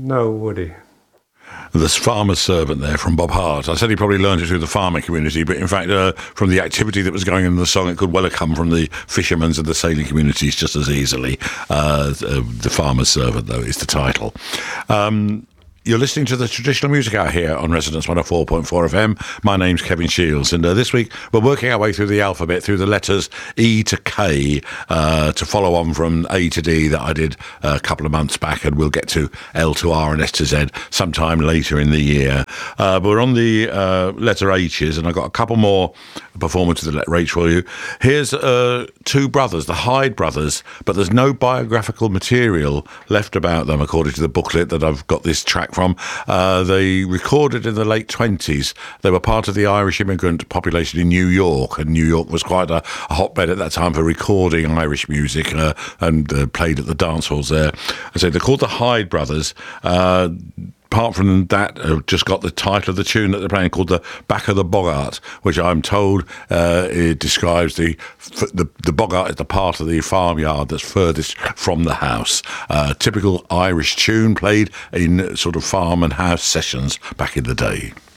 No, Woody. This farmer's servant there from Bob Hart. I said he probably learned it through the farming community, but in fact, from the activity that was going on in the song, it could well have come from the fishermen's and the sailing communities just as easily. The farmer's servant, though, is the title. You're listening to the Traditional Music Hour here on Resonance 104.4 FM. My name's Kevin Shields, and this week we're working our way through the alphabet, through the letters E to K, to follow on from A to D that I did a couple of months back, and we'll get to L to R and S to Z sometime later in the year. But we're on the letter H's, and I've got a couple more performances of the letter H for you. Here's two brothers, the Hyde brothers, but there's no biographical material left about them, according to the booklet that I've got this track from. They recorded in the late 20s. They were part of the Irish immigrant population in New York, and New York was quite a hotbed at that time for recording Irish music, and played at the dance halls there. I say they're called the Hyde Brothers. Apart from that, I've just got the title of the tune that they're playing, called the Back of the Boggart, which I'm told it describes the boggart is the part of the farmyard that's furthest from the house. Typical Irish tune played in sort of farm and house sessions back in the day.